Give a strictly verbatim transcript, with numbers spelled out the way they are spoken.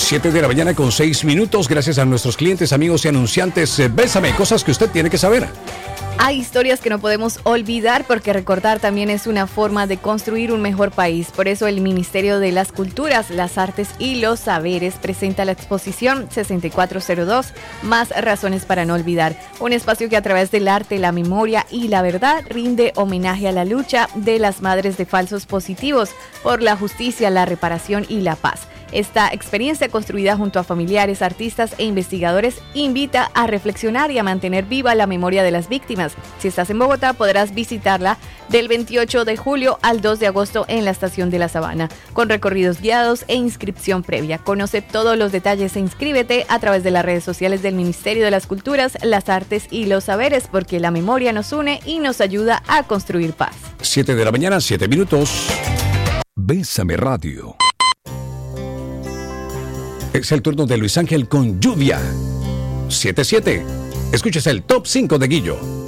siete de la mañana con seis minutos. Gracias a nuestros clientes, amigos y anunciantes. Eh, Bésame, cosas que usted tiene que saber. Hay historias que no podemos olvidar porque recordar también es una forma de construir un mejor país. Por eso el Ministerio de las Culturas, las Artes y los Saberes presenta la exposición sesenta y cuatro cero dos, Más razones para no olvidar. Un espacio que a través del arte, la memoria y la verdad rinde homenaje a la lucha de las madres de falsos positivos por la justicia, la reparación y la paz. Esta experiencia, construida junto a familiares, artistas e investigadores, invita a reflexionar y a mantener viva la memoria de las víctimas. Si estás en Bogotá, podrás visitarla del veintiocho de julio al dos de agosto en la Estación de la Sabana, con recorridos guiados e inscripción previa. Conoce todos los detalles e inscríbete a través de las redes sociales del Ministerio de las Culturas, las Artes y los Saberes, porque la memoria nos une y nos ayuda a construir paz. siete de la mañana, siete minutos. Bésame Radio. Es el turno de Luis Ángel con Lluvia. siete siete. Escuches el top cinco de Guillo.